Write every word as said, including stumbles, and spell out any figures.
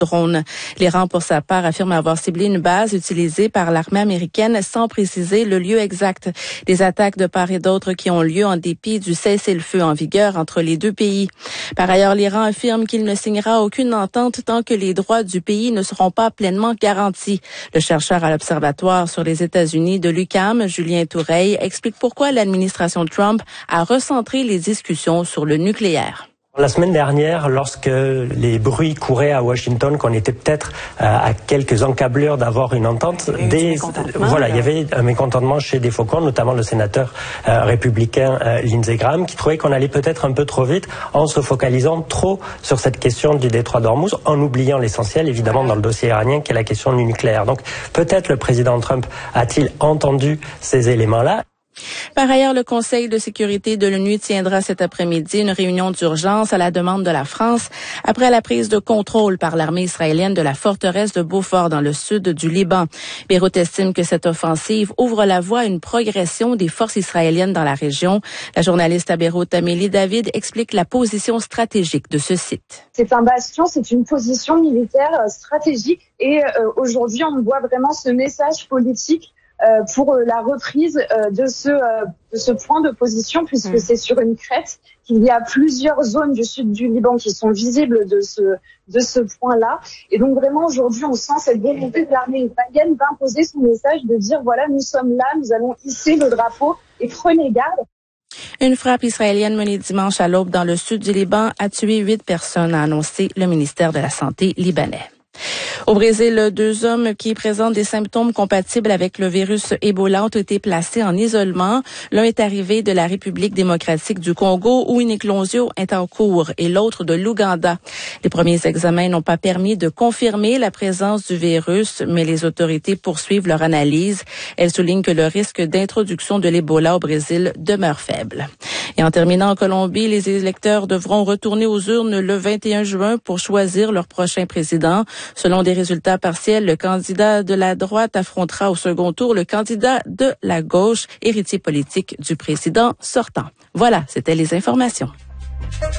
drone. L'Iran, pour sa part, affirme avoir ciblé une base utilisée par l'armée américaine sans préciser le lieu exact. Des attaques de part et d'autre qui ont lieu en dépit du cessez-le-feu en vigueur entre les deux pays. Par ailleurs, l'Iran affirme qu'il ne signera aucune entente tant que les droits du pays ne seront pas pleinement garantis. Le chercheur à l'Observatoire sur les États-Unis de l'U Q A M, Julien Toureille, explique pourquoi l'administration Trump a recentré les discussions sur le nucléaire. La semaine dernière, lorsque les bruits couraient à Washington qu'on était peut-être euh, à quelques encablures d'avoir une entente, des, voilà, il y avait un mécontentement chez des faucons, notamment le sénateur euh, républicain euh, Lindsey Graham, qui trouvait qu'on allait peut-être un peu trop vite en se focalisant trop sur cette question du détroit d'Ormuz, en oubliant l'essentiel, évidemment, dans le dossier iranien, qui est la question du nucléaire. Donc, peut-être le président Trump a-t-il entendu ces éléments-là. Par ailleurs, le Conseil de sécurité de l'ONU tiendra cet après-midi une réunion d'urgence à la demande de la France après la prise de contrôle par l'armée israélienne de la forteresse de Beaufort dans le sud du Liban. Beyrouth estime que cette offensive ouvre la voie à une progression des forces israéliennes dans la région. La journaliste à Beyrouth, Amélie David, explique la position stratégique de ce site. C'est un bastion, c'est une position militaire stratégique et euh, aujourd'hui on voit vraiment ce message politique Euh, pour euh, la reprise euh, de ce euh, de ce point de position, puisque mmh. c'est sur une crête qu'il y a plusieurs zones du sud du Liban qui sont visibles de ce de ce point-là. Et donc vraiment aujourd'hui, on sent cette volonté de l'armée israélienne d'imposer son message, de dire voilà, nous sommes là, nous allons hisser le drapeau et prenez garde. Une frappe israélienne menée dimanche à l'aube dans le sud du Liban a tué huit personnes, a annoncé le ministère de la Santé libanais. Au Brésil, deux hommes qui présentent des symptômes compatibles avec le virus Ebola ont été placés en isolement. L'un est arrivé de la République démocratique du Congo où une éclosion est en cours et l'autre de l'Ouganda. Les premiers examens n'ont pas permis de confirmer la présence du virus, mais les autorités poursuivent leur analyse. Elles soulignent que le risque d'introduction de l'Ebola au Brésil demeure faible. Et en terminant en Colombie, les électeurs devront retourner aux urnes le vingt et un juin pour choisir leur prochain président. Selon des résultats partiels, le candidat de la droite affrontera au second tour le candidat de la gauche, héritier politique du président sortant. Voilà, c'était les informations.